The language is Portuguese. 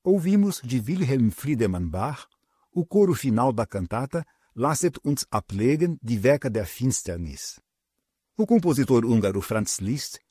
Ouvimos de Wilhelm Friedemann Bach o coro final da cantata Lasset uns ablegen die Werke der Finsternis. O compositor húngaro Franz Liszt